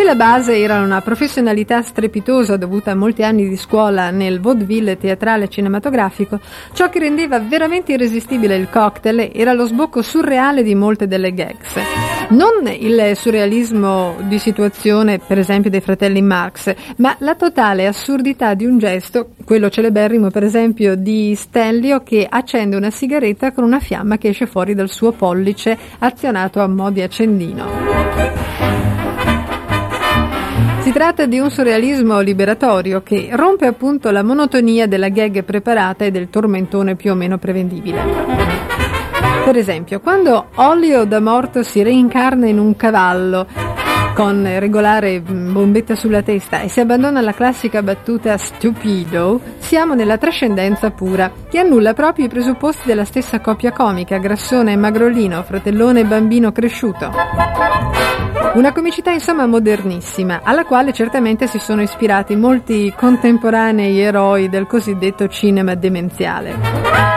la base era una professionalità strepitosa dovuta a molti anni di scuola nel vaudeville teatrale cinematografico, ciò che rendeva veramente irresistibile il cocktail era lo sbocco surreale di molte delle gags. Non il surrealismo di situazione, per esempio, dei fratelli Marx, ma la totale assurdità di un gesto, quello celeberrimo per esempio di Stanlio che accende una sigaretta con una fiamma che esce fuori dal suo pollice azionato a mo' di accendino. Si tratta di un surrealismo liberatorio che rompe appunto la monotonia della gag preparata e del tormentone più o meno prevedibile. Per esempio, quando Ollio da morto si reincarna in un cavallo con regolare bombetta sulla testa e si abbandona alla classica battuta stupido, siamo nella trascendenza pura, che annulla proprio i presupposti della stessa coppia comica, grassone e magrolino, fratellone e bambino cresciuto. Una comicità insomma modernissima, alla quale certamente si sono ispirati molti contemporanei eroi del cosiddetto cinema demenziale.